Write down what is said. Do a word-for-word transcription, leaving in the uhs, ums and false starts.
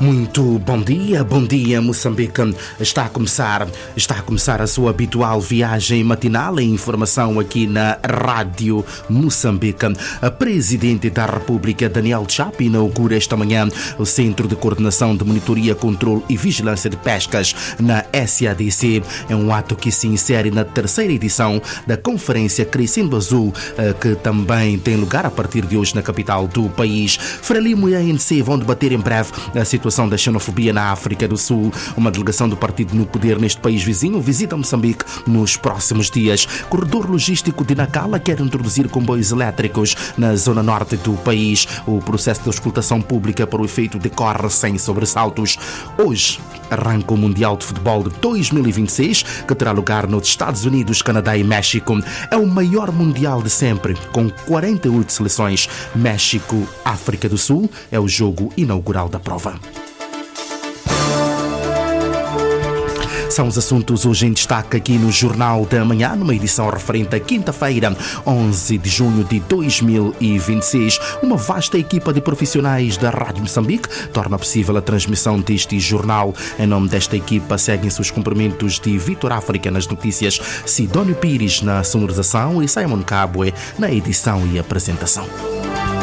Muito bom dia, bom dia Moçambique. Está a começar, está a começar a sua habitual viagem matinal em informação aqui na Rádio Moçambique. A Presidente da República, Daniel Chapo, inaugura esta manhã o Centro de Coordenação de Monitoria, Controle e Vigilância de Pescas na S A D C. É um ato que se insere na terceira edição da Conferência Crescendo Azul, que também tem lugar a partir de hoje na capital do país. Frelimo e a A N C vão debater em breve a situação da xenofobia na África do Sul. Uma delegação do partido no poder neste país vizinho visita Moçambique nos próximos dias. Corredor logístico de Nacala quer introduzir comboios elétricos na zona norte do país. O processo de auscultação pública para o efeito decorre sem sobressaltos. Hoje arranca o Mundial de Futebol de dois mil e vinte e seis, que terá lugar nos Estados Unidos, Canadá e México. É o maior mundial de sempre, com quarenta e oito seleções. México, África do Sul é o jogo inaugural da prova. São os assuntos hoje em destaque aqui no Jornal da Manhã, numa edição referente a quinta-feira, onze de junho de dois mil e vinte e seis. Uma vasta equipa de profissionais da Rádio Moçambique torna possível a transmissão deste jornal. Em nome desta equipa, seguem-se os cumprimentos de Vitor África nas notícias, Sidónio Pires na sonorização e Simon Cabue na edição e apresentação.